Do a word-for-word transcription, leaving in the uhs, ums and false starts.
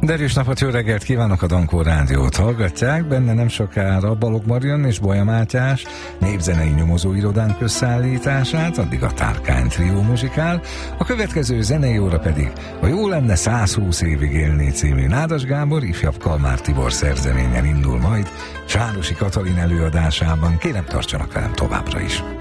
Derűs napot, jó reggelt kívánok, a Dankó Rádiót hallgatják, benne nem sokára Balogh Marion és Bolya Mátyás népzenei nyomozóirodánk összeállítását, addig a Tárkány Trió muzsikál, a következő zenei óra pedig a Jó lenne százhúsz évig élni című Nádas Gábor, ifjabb Kalmár Tibor szerzeményen indul majd Sárosi Katalin előadásában. Kérem, tartsanak velem továbbra is.